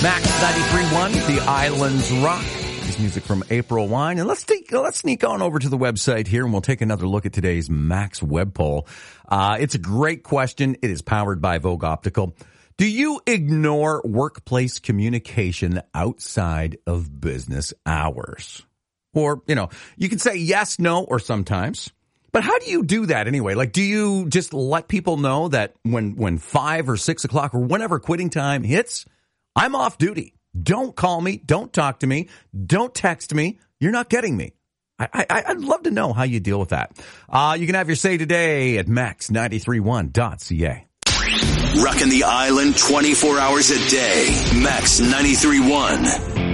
Max 93.1, The Islands Rock. This music from April Wine. And let's sneak on over to the website here and we'll take another look at today's Max web poll. It's a great question. It is powered by Vogue Optical. Do you ignore workplace communication outside of business hours? Or, you can say yes, no, or sometimes. But how do you do that anyway? Like, do you just let people know that when 5 or 6 o'clock or whenever quitting time hits, I'm off duty. Don't call me. Don't talk to me. Don't text me. You're not getting me. I'd love to know how you deal with that. You can have your say today at max931.ca. Rocking the island 24 hours a day. Max 93.1.